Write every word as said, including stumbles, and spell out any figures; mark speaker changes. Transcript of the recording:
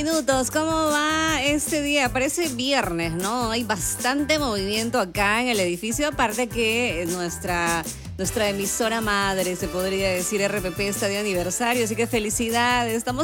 Speaker 1: Minutos, ¿cómo va este día? Parece viernes, ¿no? Hay bastante movimiento acá en el edificio, aparte que nuestra, nuestra emisora madre, se podría decir, R P P, está de aniversario, así que felicidades. Estamos